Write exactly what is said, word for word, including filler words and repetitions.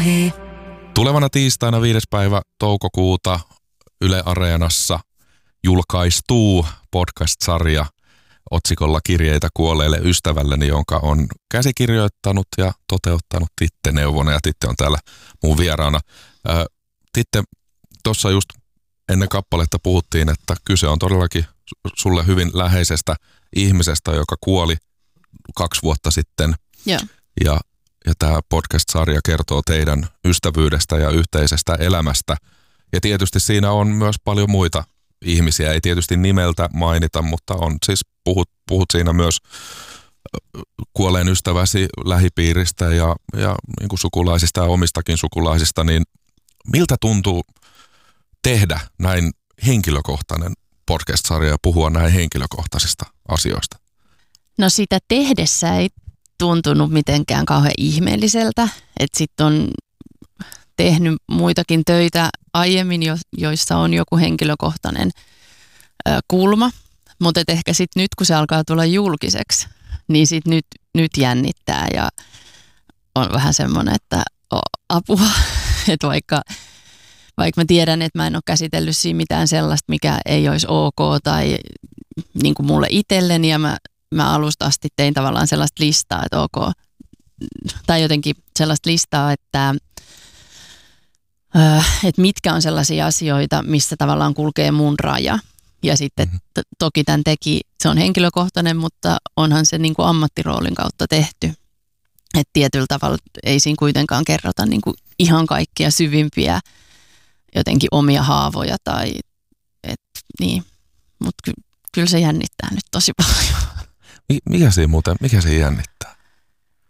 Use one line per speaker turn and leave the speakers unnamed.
Puhe.
Tulevana tiistaina viides päivä toukokuuta Yle Areenassa julkaistuu podcast-sarja otsikolla Kirjeitä kuolleelle ystävälleni, jonka on käsikirjoittanut ja toteuttanut Titte Neuvonen, ja Titte on täällä mun vieraana. Ää, Titte, tuossa just ennen kappaletta puhuttiin, että kyse on todellakin sulle hyvin läheisestä ihmisestä, joka kuoli kaksi vuotta sitten.
Joo.
Ja, ja tämä podcast-sarja kertoo teidän ystävyydestä ja yhteisestä elämästä. Ja tietysti siinä on myös paljon muita ihmisiä, ei tietysti nimeltä mainita, mutta on siis puhut, puhut siinä myös kuolleen ystäväsi lähipiiristä ja, ja niin kuin sukulaisista ja omistakin sukulaisista, niin miltä tuntuu tehdä näin henkilökohtainen podcast-sarja ja puhua näin henkilökohtaisista asioista?
No sitä tehdessä ei tuntunut mitenkään kauhean ihmeelliseltä, että sitten on tehnyt muitakin töitä aiemmin, joissa on joku henkilökohtainen ö, kulma, mutta ehkä sitten nyt kun se alkaa tulla julkiseksi, niin sitten nyt, nyt jännittää ja on vähän semmoinen, että o, apua, että vaikka, vaikka mä tiedän, että mä en ole käsitellyt siinä mitään sellaista, mikä ei olisi ok tai niin kuin mulle itselleni, ja mä, mä alusta asti tein tavallaan sellaista listaa, että ok, tai jotenkin sellaista listaa, että että mitkä on sellaisia asioita, missä tavallaan kulkee mun raja. Ja sitten t- toki tämän teki, se on henkilökohtainen, mutta onhan se niin kuin ammattiroolin kautta tehty. Että tietyllä tavalla ei siinä kuitenkaan kerrota niin kuin ihan kaikkia syvimpiä jotenkin omia haavoja. Tai, et, niin. Mutta ky- kyllä se jännittää nyt tosi paljon.
Mikä se muuten, mikä se jännittää?